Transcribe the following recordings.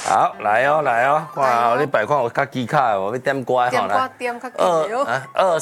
好，来哦，来哦，看你摆看有较机卡的，我要点歌吼来。 点较紧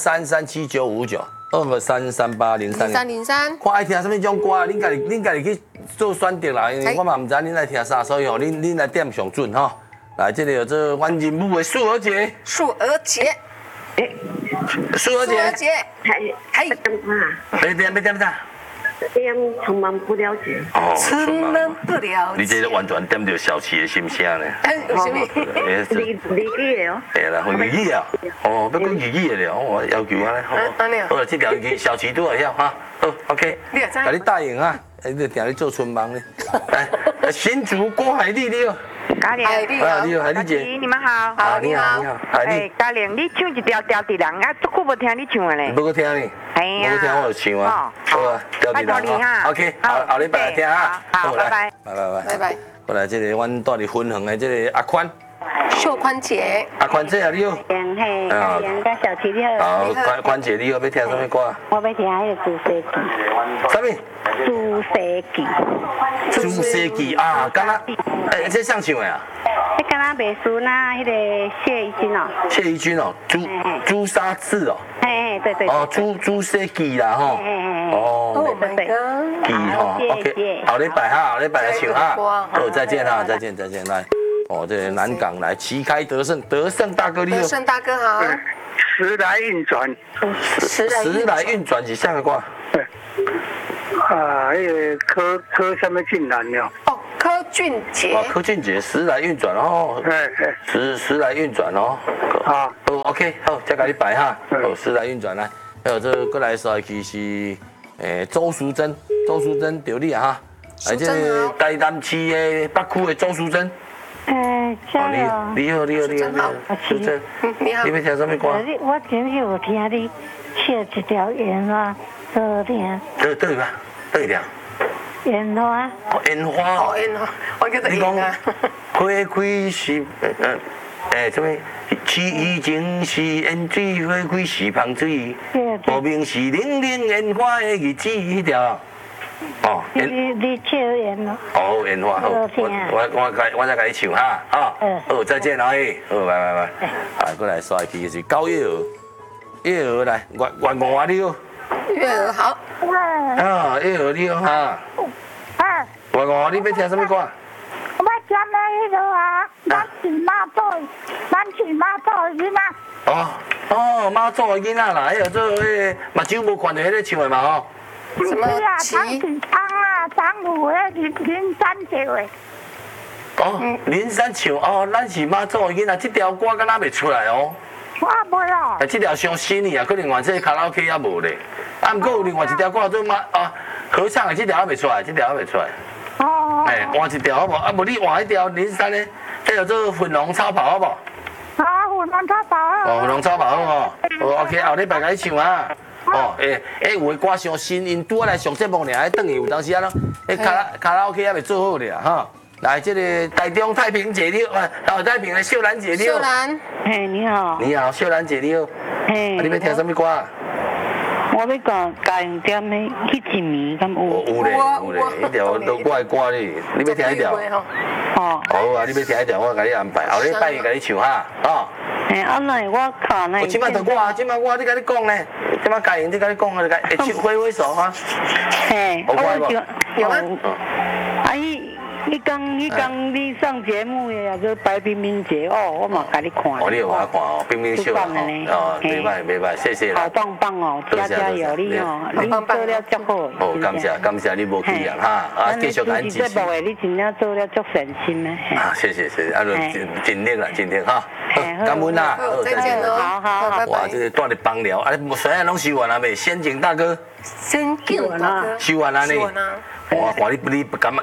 2337959，223380303。看爱听什么种歌，恁家己去做选择啦，因为我嘛唔知恁来听啥，所以吼，恁来点上准吼。来，这里有这阮任务的素娥姐。 素娥姐， 素娥姐， 还要点啥？ 点充满不了解。 哦， 充满不了解。 你这完全点到小七的心声呢。 有啥物？ 离语的哦。 哎啦，会语啊，哦，要讲语的了，我要求安尼好。好了，这条小七都会晓哈。好 ，OK。 你也知？ 甲你答应啊，你定你做春梦呢。来，新竹郭海丽你好。 嘉玲， 你好，海丽姐。 你们好。 好，你好，海丽。 嘉玲，你唱一条吊地人啊，足久无听你唱的咧。 无去听你。 哎呀。 无听我就唱啊。好啊，吊地人哈。OK，后礼拜来听哈。 好，拜拜。 拜拜。 过来，这个阮住伫分行的这个阿宽。 秀宽姐。 阿宽姐啊，你好。 嘿，嘉玲甲小七你好。 好，宽姐你好，要听什么歌？ 我要听迄个朱世记。 什么？ 朱世记。 朱世记啊，敢若，这谁唱的啊？ 迄敢若袂输那迄个谢怡君哦。 谢怡君哦，朱砂痣哦。 嘿，对。 哦，朱世记啦吼。哦， 对。 记吼 ，OK， 后礼拜哈，后礼拜来唱哈。好，再见哈，再见，来。哦，这南港来旗开得胜大哥你好。 得胜大哥好。 时来运转。 时来运转是啥个歌？ 迄个柯什么俊男了。 哦，柯俊杰。 柯俊杰，时来运转哦。时来运转哦。好，OK， 好，再给你摆哈。好，时来运转来。还有这过来说其是周淑珍对你啊哈。来这台南市的北区的周淑珍。你好，淑珍。你好。你要听什么歌？ 我真是有听你唱一条烟花，好听。 对吧？对了。 烟花。 烟花。 烟花，我叫做烟啊。 花开是什么？痴情是烟水，花开是芳水。无名是冷冷烟花的日子，迄条。哦。 你唱烟花。 哦，烟花好。我再给你唱哈，好。好，再见，哎。好，拜。过来刷起是高月娥，月娥来，月娥你好。 月娥好。 月娥你好哈。月娥，你要听什么歌？ 我听那个啊，咱是妈祖的囡仔。 哦，妈祖的囡仔啦，迄个做迄目睭无看到迄个唱的嘛吼。 什么？张武的林山唱的。 哦，林山唱哦，咱是妈祖的囡仔，这条歌敢若未出来哦。 我无咯。 这条上新的啊，可能原这卡拉 OK 也无咧。啊，毋过有另外一条歌做合唱的，这条还未出来， 哦。 换一条好无？无你换一条林山的，迄叫做粉红超跑好无？ 粉红超跑啊。 粉红超跑好无？OK， 后礼拜甲你唱啊。有的歌上新，因拄来上节目尔，等于有当时啊，卡拉 OK 还未做好咧哈。来，这个台中太平姐你好，太平的秀兰姐你好。 秀兰， 你好。 你好，秀兰姐你好。你要听什么歌？ 我要讲家用点的去一暝，敢有？ 有咧，迄条都我的歌哩，你要听迄条？好啊，你要听迄条，我甲你安排，后礼拜甲你唱哈， 安尼我卡那。 即摆就我你甲你讲咧，即摆家用你甲你讲，会手挥手哈。 我有啊。 你讲你上节目的个白冰冰姐我嘛甲你看。 你有我看冰冰秀袂歹，谢谢啦。 好棒哦，加油你你做了足好。 感谢你无气啊哈，继续甲你支持。 你真正做了足善心的。 谢谢，尽力哈。感恩啦， 再见喽。好，拜拜。 哇，这个住伫邦寮，虽然拢收完了未？先景大哥。 先景大哥。 收完了呢。哇，你